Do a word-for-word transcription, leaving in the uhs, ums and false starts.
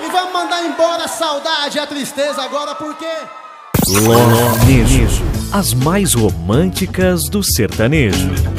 E vamos mandar embora a saudade e a tristeza agora, porque... Sertanejo, as mais românticas do sertanejo.